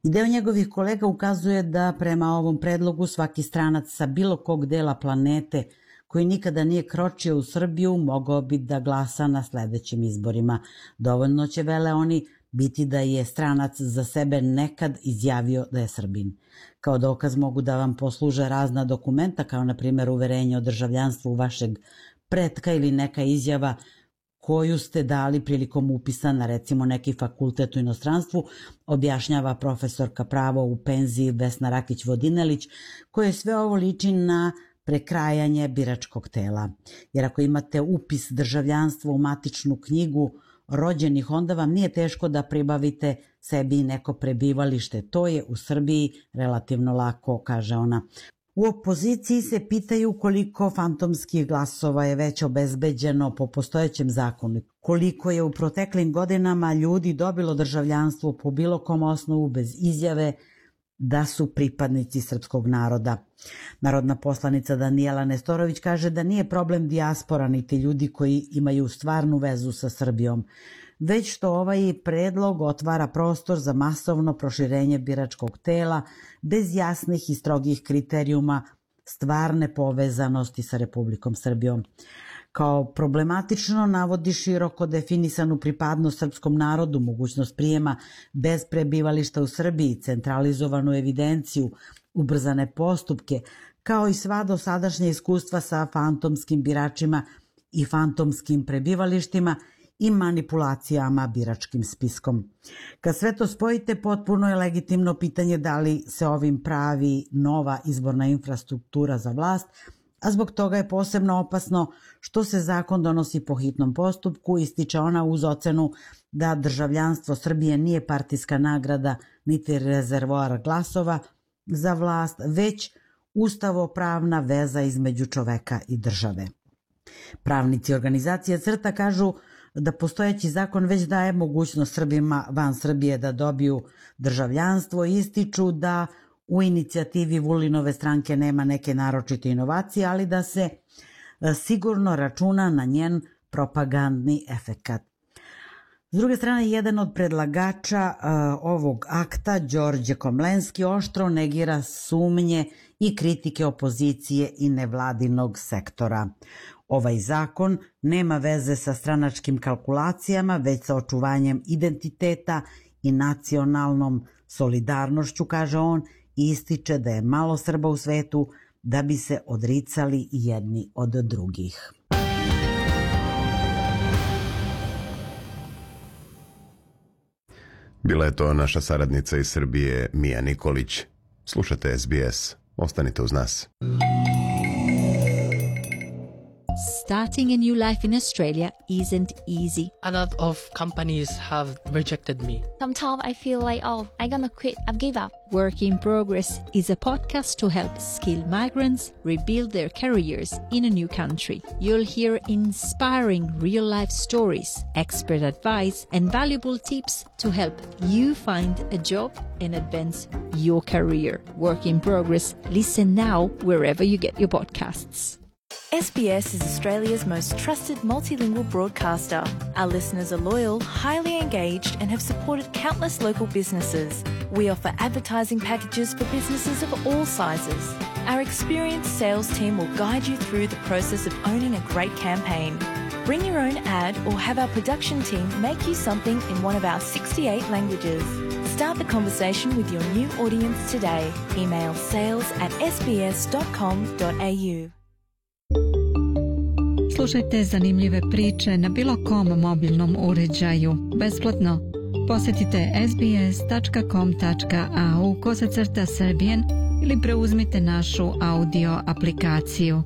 I deo njegovih kolega ukazuje da prema ovom predlogu svaki stranac sa bilo kog dela planete koji nikada nije kročio u Srbiju mogao bi da glasa na sledećim izborima. Dovoljno će, vele oni, biti da je stranac za sebe nekad izjavio da je Srbin. Kao dokaz mogu da vam posluže razna dokumenta, kao na primjer uverenje o državljanstvu vašeg pretka ili neka izjava koju ste dali prilikom upisa na recimo neki fakultet u inostranstvu, objašnjava profesorka prava u penziji Vesna Rakić-Vodinelić, koje sve ovo liči na prekrajanje biračkog tela. Jer ako imate upis državljanstva u matičnu knjigu rođenih, onda vam nije teško da pribavite sebi neko prebivalište. To je u Srbiji relativno lako, kaže ona. U opoziciji se pitaju koliko fantomskih glasova je već obezbeđeno po postojećem zakonu, koliko je u proteklim godinama ljudi dobilo državljanstvo po bilo kom osnovu bez izjave da su pripadnici srpskog naroda. Narodna poslanica Danijela Nestorović kaže da nije problem dijaspora niti ljudi koji imaju stvarnu vezu sa Srbijom, već što ovaj predlog otvara prostor za masovno proširenje biračkog tela bez jasnih i strogih kriterijuma stvarne povezanosti sa Republikom Srbijom. Kao problematično navodi široko definisanu pripadnost srpskom narodu, mogućnost prijema bez prebivališta u Srbiji, centralizovanu evidenciju, ubrzane postupke, kao i sva dosadašnja iskustva sa fantomskim biračima i fantomskim prebivalištima i manipulacijama biračkim spiskom. Kad sve to spojite, potpuno je legitimno pitanje da li se ovim pravi nova izborna infrastruktura za vlast, a zbog toga je posebno opasno što se zakon donosi po hitnom postupku, ističe ona uz ocenu da državljanstvo Srbije nije partijska nagrada niti rezervoar glasova za vlast, već ustavopravna veza između čoveka i države. Pravnici organizacije CRTA kažu da postojeći zakon već daje mogućnost Srbima van Srbije da dobiju državljanstvo i ističu da u inicijativi Vulinove stranke nema neke naročite inovacije, ali da se sigurno računa na njen propagandni efekat. S druge strane, jedan od predlagača ovog akta, Đorđe Komlenski, oštro negira sumnje i kritike opozicije i nevladinog sektora. Ovaj zakon nema veze sa stranačkim kalkulacijama, već sa očuvanjem identiteta i nacionalnom solidarnošću, kaže on, i ističe da je malo Srba u svetu da bi se odricali jedni od drugih. Bila je to naša saradnica iz Srbije, Mija Nikolić. Slušate SBS. Ostanite uz nas. Starting a new life in Australia isn't easy. A lot of companies have rejected me. Sometimes I feel like, I'm gonna quit, I've give up. Work in Progress is a podcast to help skilled migrants rebuild their careers in a new country. You'll hear inspiring real-life stories, expert advice, and valuable tips to help you find a job and advance your career. Work in Progress. Listen now wherever you get your podcasts. SBS is Australia's most trusted multilingual broadcaster. Our listeners are loyal, highly engaged, and have supported countless local businesses. We offer advertising packages for businesses of all sizes. Our experienced sales team will guide you through the process of owning a great campaign. Bring your own ad or have our production team make you something in one of our 68 languages. Start the conversation with your new audience today. Email sales@sbs.com.au. Slušajte zanimljive priče na bilo kom mobilnom uređaju, besplatno. Posjetite sbs.com.au/Serbian ili preuzmite našu audio aplikaciju.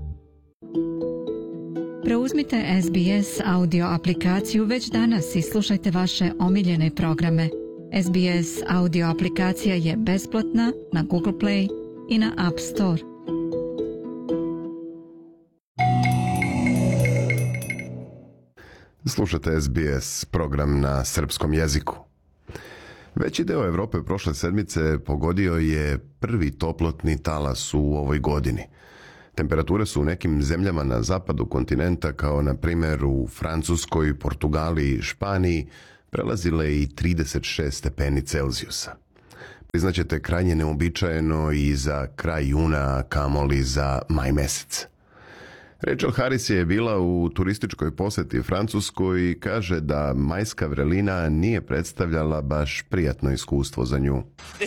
Preuzmite SBS audio aplikaciju već danas i slušajte vaše omiljene programe. SBS audio aplikacija je besplatna na Google Play i na App Store. Slušate SBS, program na srpskom jeziku. Veći deo Evrope prošle sedmice pogodio je prvi toplotni talas u ovoj godini. Temperature su u nekim zemljama na zapadu kontinenta, kao na primjer u Francuskoj, Portugaliji i Španiji, prelazile i 36 stepeni Celzijusa. Priznaćete krajnje neobičajeno i za kraj juna, kamoli za maj mesec. Rachel Harris je bila u turističkoj posjeti Francuskoj i kaže da majska vrelina nije predstavljala baš prijatno iskustvo za nju.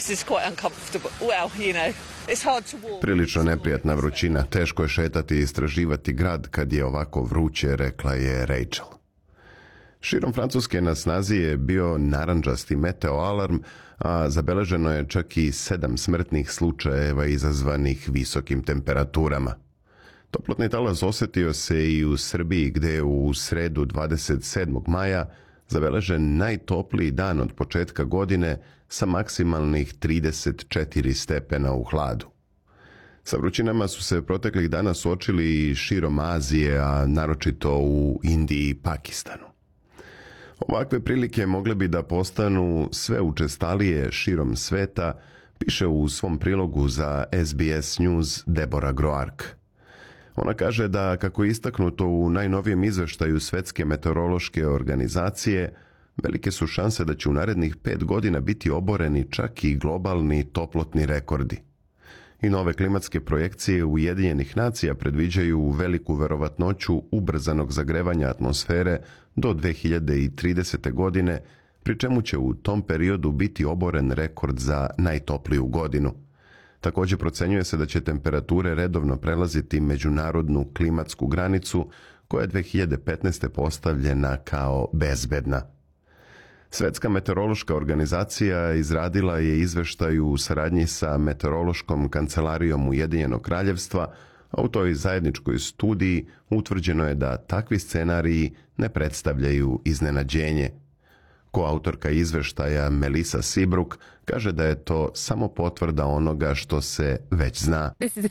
Prilično neprijatna vrućina, teško je šetati i istraživati grad kad je ovako vruće, rekla je Rachel. Širom Francuske na snazi je bio narandžasti meteo alarm, a zabeleženo je čak i 7 smrtnih slučajeva izazvanih visokim temperaturama. Toplotni talas osjetio se i u Srbiji, gde je u sredu 27. maja zabeležen najtopliji dan od početka godine sa maksimalnih 34 stepena u hladu. Sa vrućinama su se proteklih dana suočili i širom Azije, a naročito u Indiji i Pakistanu. Ovakve prilike mogle bi da postanu sve učestalije širom sveta, piše u svom prilogu za SBS News Deborah Groark. Ona kaže da, kako je istaknuto u najnovijem izveštaju Svetske meteorološke organizacije, velike su šanse da će u narednih 5 godina biti oboreni čak i globalni toplotni rekordi. I nove klimatske projekcije Ujedinjenih nacija predviđaju veliku verovatnoću ubrzanog zagrevanja atmosfere do 2030. godine, pri čemu će u tom periodu biti oboren rekord za najtopliju godinu. Također procenjuje se da će temperature redovno prelaziti međunarodnu klimatsku granicu koja je 2015. postavljena kao bezbedna. Svetska meteorološka organizacija izradila je izveštaj u saradnji sa Meteorološkom kancelarijom Ujedinjenog kraljevstva, a u toj zajedničkoj studiji utvrđeno je da takvi scenariji ne predstavljaju iznenađenje. Koautorka izveštaja Melissa Seabrook kaže da je to samo potvrda onoga što se već zna.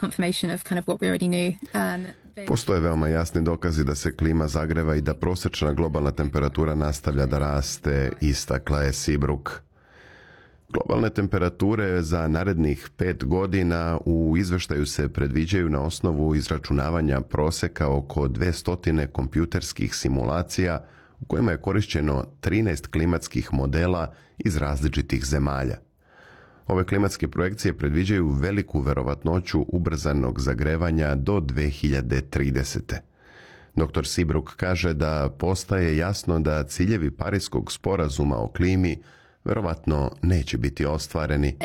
Postoje veoma jasni dokazi da se klima zagreva i da prosječna globalna temperatura nastavlja da raste, istakla je Seabrook. Globalne temperature za narednih 5 godina u izveštaju se predviđaju na osnovu izračunavanja proseka oko 200 kompjuterskih simulacija u kojima je korišćeno 13 klimatskih modela iz različitih zemalja. Ove klimatske projekcije predviđaju veliku verovatnoću ubrzanog zagrevanja do 2030. Dr. Seabrook kaže da postaje jasno da ciljevi Pariskog sporazuma o klimi verovatno neće biti ostvareni.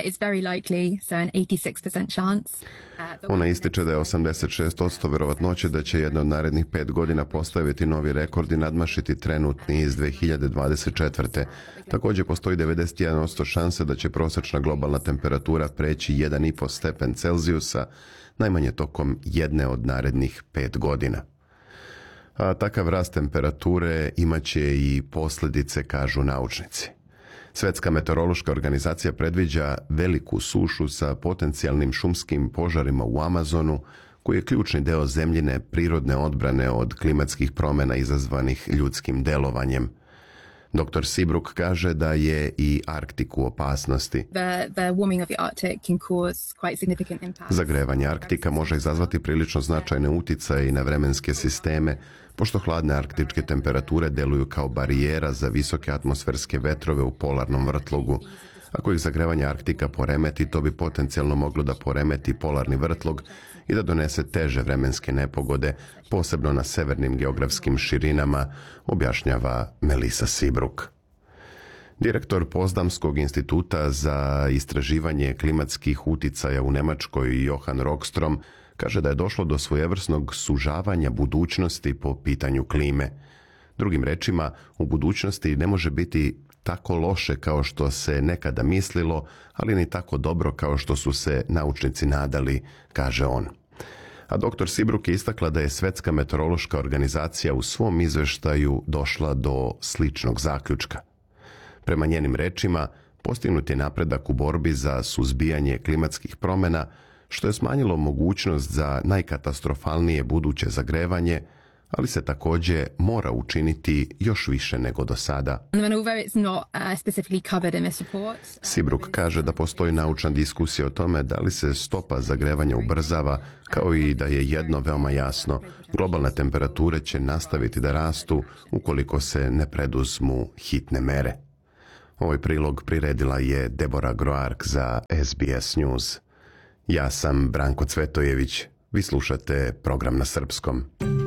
Ona ističe da je 86% verovatnoće da će jedna od narednih 5 godina postaviti novi rekord i nadmašiti trenutni iz 2024. Također postoji 91% šanse da će prosječna globalna temperatura preći 1,5 stepen Celzijusa najmanje tokom jedne od narednih 5 godina. A takav rast temperature imaće i posljedice, kažu naučnici. Svetska meteorološka organizacija predviđa veliku sušu sa potencijalnim šumskim požarima u Amazonu, koji je ključni deo zemljine prirodne odbrane od klimatskih promjena izazvanih ljudskim delovanjem. Dr. Seabrook kaže da je i Arktik u opasnosti. Zagrevanje Arktika može izazvati prilično značajne uticaje i na vremenske sisteme, pošto hladne arktičke temperature deluju kao barijera za visoke atmosferske vetrove u polarnom vrtlogu. Ako ih zagrevanje Arktika poremeti, to bi potencijalno moglo da poremeti polarni vrtlog i da donese teže vremenske nepogode, posebno na severnim geografskim širinama, objašnjava Melissa Seabrook. Direktor Potsdamskog instituta za istraživanje klimatskih uticaja u Njemačkoj, Johan Rockstrom, kaže da je došlo do svojevrsnog sužavanja budućnosti po pitanju klime. Drugim rečima, u budućnosti ne može biti tako loše kao što se nekada mislilo, ali ni tako dobro kao što su se naučnici nadali, kaže on. A dr. Seabrook je istakla da je Svetska meteorološka organizacija u svom izveštaju došla do sličnog zaključka. Prema njenim rečima, postignut je napredak u borbi za suzbijanje klimatskih promjena, što je smanjilo mogućnost za najkatastrofalnije buduće zagrevanje, ali se također mora učiniti još više nego do sada. Seabrook kaže da postoji naučna diskusija o tome da li se stopa zagrevanja ubrzava, kao i da je jedno veoma jasno: globalne temperature će nastaviti da rastu ukoliko se ne preduzmu hitne mere. Ovaj prilog priredila je Debora Groark za SBS News. Ja sam Branko Cvetojević. Vi slušate program na srpskom.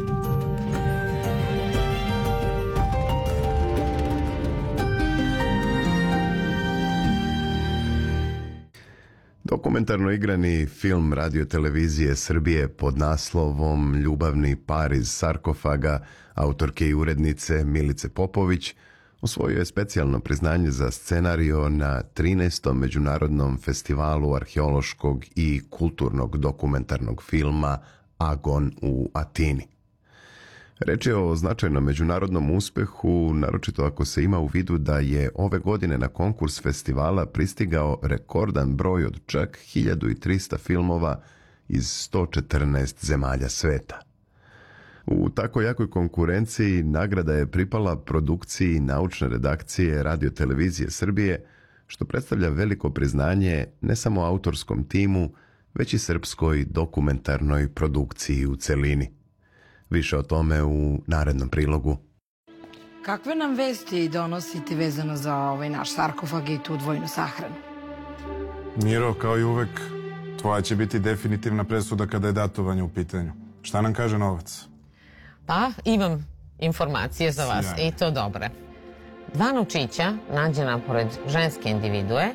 Dokumentarno igrani film Radio-televizije Srbije pod naslovom Ljubavni par iz sarkofaga autorke i urednice Milice Popović osvojio je specijalno priznanje za scenario na 13. Međunarodnom festivalu arheološkog i kulturnog dokumentarnog filma Agon u Atini. Reč je o značajnom međunarodnom uspehu, naročito ako se ima u vidu da je ove godine na konkurs festivala pristigao rekordan broj od čak 1300 filmova iz 114 zemalja sveta. U tako jakoj konkurenciji nagrada je pripala produkciji naučne redakcije Radio-televizije Srbije, što predstavlja veliko priznanje ne samo autorskom timu, već i srpskoj dokumentarnoj produkciji u celini. Više o tome u narednom prilogu. Kakve nam vesti donosite vezano za ovaj naš sarkofag i tu dvojnu sahranu? Miro, kao i uvek, tvoja će biti definitivna presuda kada je datovanje u pitanju. Šta nam kaže novac? Pa, imam informacije za vas i to dobre. 2 novčića nađena pored ženske individue.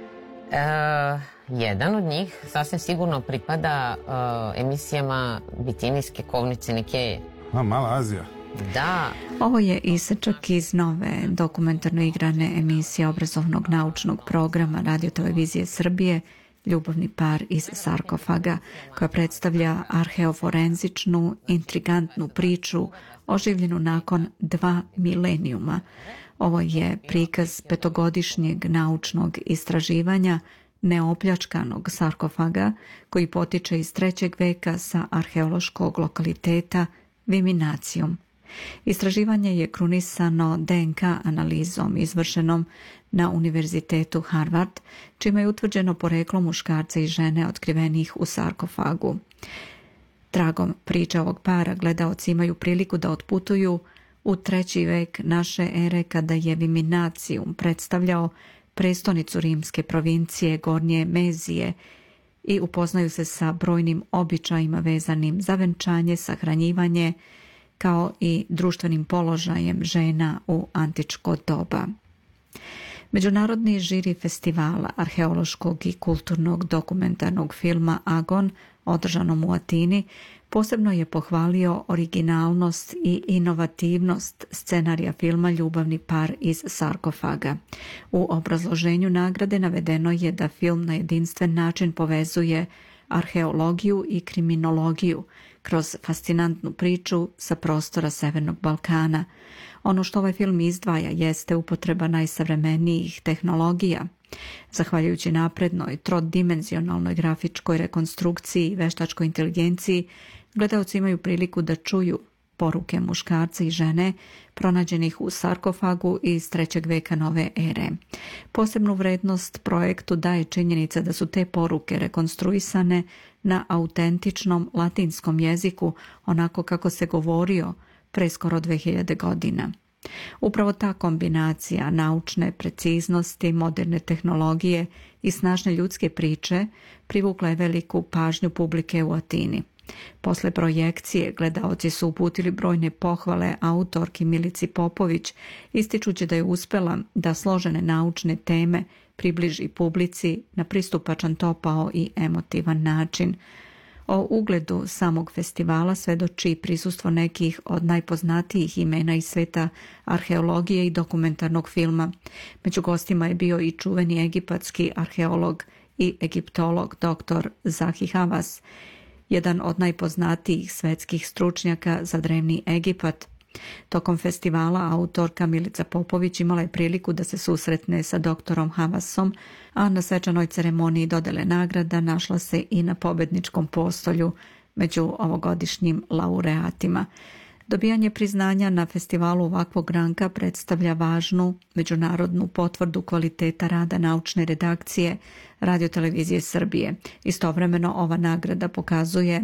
Jedan od njih sasvim sigurno pripada emisijama Bitinijske kovnice Nikeje. Mala Azija. Da. Ovo je isečak iz nove dokumentarno igrane emisije obrazovnog naučnog programa Radio-televizije Srbije Ljubavni par iz sarkofaga, koja predstavlja arheoforenzičnu, intrigantnu priču oživljenu nakon 2 milenijuma. Ovo je prikaz 5-godišnjeg naučnog istraživanja neopljačkanog sarkofaga koji potiče iz 3. veka sa arheološkog lokaliteta Viminacijum. Istraživanje je krunisano DNK analizom izvršenom na Univerzitetu Harvard, čime je utvrđeno poreklo muškarca i žene otkrivenih u sarkofagu. Tragom priče ovog para gledaoci imaju priliku da otputuju u 3. vek naše ere, kada je Viminacijum predstavljao prestonicu rimske provincije Gornje Mezije i upoznaju se sa brojnim običajima vezanim za venčanje, sahranjivanje, kao i društvenim položajem žena u antičko doba. Međunarodni žiri festivala arheološkog i kulturnog dokumentarnog filma Agon, održanom u Atini, posebno je pohvalio originalnost i inovativnost scenarija filma Ljubavni par iz sarkofaga. U obrazloženju nagrade navedeno je da film na jedinstven način povezuje arheologiju i kriminologiju kroz fascinantnu priču sa prostora Severnog Balkana. Ono što ovaj film izdvaja jeste upotreba najsavremenijih tehnologija. Zahvaljujući naprednoj, trodimenzionalnoj grafičkoj rekonstrukciji i veštačkoj inteligenciji, gledaoci imaju priliku da čuju poruke muškarca i žene pronađenih u sarkofagu iz 3. veka nove ere. Posebnu vrednost projektu daje činjenica da su te poruke rekonstruisane na autentičnom latinskom jeziku, onako kako se govorio pre skoro 2000 godina. Upravo ta kombinacija naučne preciznosti, moderne tehnologije i snažne ljudske priče privukla je veliku pažnju publike u Atini. Posle projekcije gledaoci su uputili brojne pohvale autorki Milici Popović, ističući da je uspela da složene naučne teme približi publici na pristupačan, topao i emotivan način. O ugledu samog festivala svedoči prisustvo nekih od najpoznatijih imena iz sveta arheologije i dokumentarnog filma. Među gostima je bio i čuveni egipatski arheolog i egiptolog dr. Zahi Hawass, jedan od najpoznatijih svetskih stručnjaka za drevni Egipat. Tokom festivala autorka Milica Popović imala je priliku da se susretne sa doktorom Havassom, a na svečanoj ceremoniji dodele nagrada našla se i na pobedničkom postolju među ovogodišnjim laureatima. Dobijanje priznanja na festivalu ovakvog ranka predstavlja važnu međunarodnu potvrdu kvaliteta rada naučne redakcije Radio-televizije Srbije. Istovremeno ova nagrada pokazuje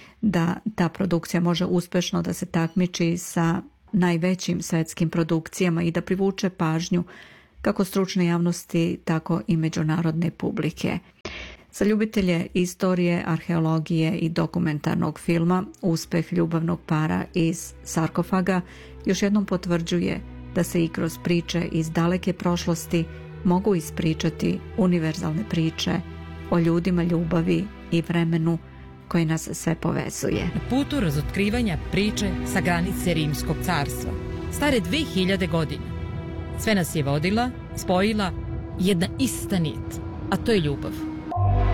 da ta produkcija može uspešno da se takmiči sa najvećim svetskim produkcijama i da privuče pažnju kako stručne javnosti, tako i međunarodne publike. Za ljubitelje istorije, arheologije i dokumentarnog filma, uspeh ljubavnog para iz sarkofaga još jednom potvrđuje da se i kroz priče iz daleke prošlosti mogu ispričati univerzalne priče o ljudima, ljubavi i vremenu koji nas sve povezuje. Na putu razotkrivanja priče sa granice Rimskog carstva, stare 2000 godina. Sve nas je vodila, spojila jedna ista nit, a to je ljubav.